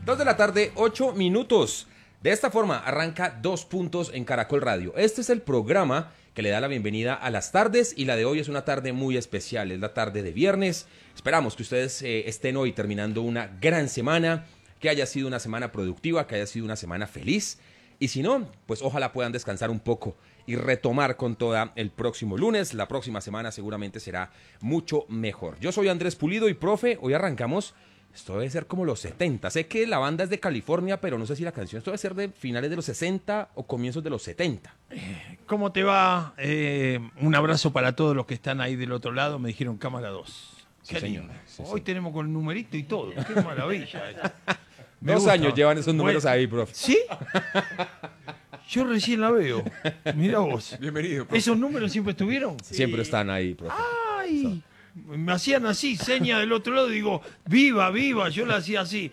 2 de la tarde, 8 minutos. De esta forma arranca 2 puntos en Caracol Radio. Este es el programa que le da la bienvenida a las tardes y la de hoy es una tarde muy especial, es la tarde de viernes. Esperamos que ustedes estén hoy terminando una gran semana, que haya sido una semana productiva, que haya sido una semana feliz. Y si no, pues ojalá puedan descansar un poco y retomar con toda el próximo lunes. La próxima semana seguramente será mucho mejor. Yo soy Andrés Pulido y profe, hoy arrancamos. Esto debe ser como los 70. Sé que la banda es de California, pero no sé si la canción esto debe ser de finales de los 60 o comienzos de los 70. ¿Cómo te va? Un abrazo para todos los que están ahí del otro lado. Me dijeron cámara 2. Sí, Qué señor. lindo. Sí, Hoy señor. tenemos con el numerito y todo. Qué maravilla. Me 2 gusta. años llevan esos números Bueno, ahí, profe. ¿Sí? Yo recién la veo. Mira vos. Bienvenido, profe. ¿Esos números siempre estuvieron? Siempre están ahí, profe. ¡Ay! Me hacían así, seña del otro lado, digo, viva, viva, yo la hacía así.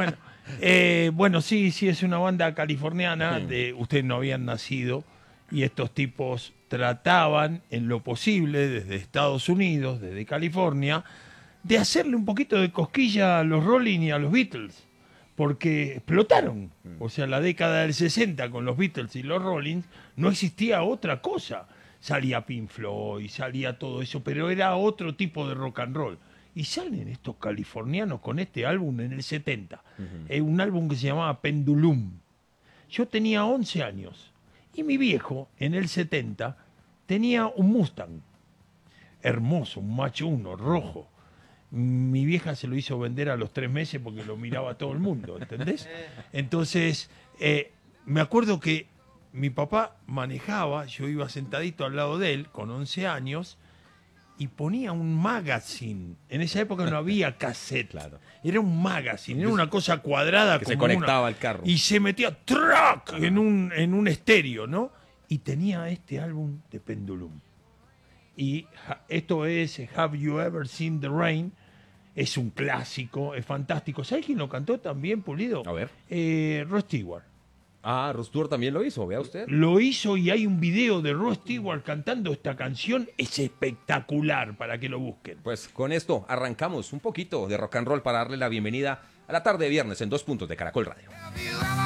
Bueno, sí, es una banda californiana, ustedes no habían nacido, y estos tipos trataban en lo posible, desde Estados Unidos, desde California, de hacerle un poquito de cosquilla a los Rolling y a los Beatles, porque explotaron. O sea, la década del 60 con los Beatles y los Rolling no existía otra cosa. Salía Pink Floyd, salía todo eso, pero era otro tipo de rock and roll. Y salen estos californianos con este álbum en el 70. Un álbum que se llamaba Pendulum. Yo tenía 11 años y mi viejo, en el 70, tenía un Mustang. Hermoso, un macho 1, rojo. Mi vieja se lo hizo vender a los 3 meses porque lo miraba todo el mundo, ¿entendés? Entonces, me acuerdo que mi papá manejaba, yo iba sentadito al lado de él con 11 años y ponía un magazine. En esa época no había cassette, Claro. Era un magazine, era una cosa cuadrada Que como se conectaba una, al carro. y se metía ¡trac! en un estéreo, ¿no? Y tenía este álbum de Pendulum. Y esto es Have You Ever Seen the Rain? Es un clásico, es fantástico. ¿Sabes quién lo cantó también, Pulido? A ver. Rod Stewart. Ah, Rod Stewart también lo hizo, vea usted. Lo hizo y hay un video de Rod Stewart cantando esta canción. Es espectacular para que lo busquen. Pues con esto arrancamos un poquito de rock and roll para darle la bienvenida a la tarde de viernes en 2 puntos de Caracol Radio. Have you ever